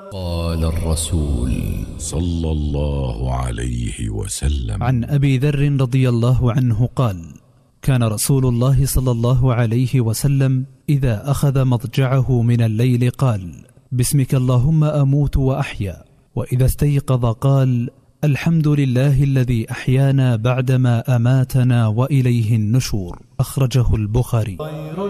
قال الرسول صلى الله عليه وسلم عن أبي ذر رضي الله عنه قال: كان رسول الله صلى الله عليه وسلم إذا أخذ مضجعه من الليل قال: باسمك اللهم أموت وأحيا. وإذا استيقظ قال: الحمد لله الذي أحيانا بعدما أماتنا وإليه النشور. أخرجه البخاري.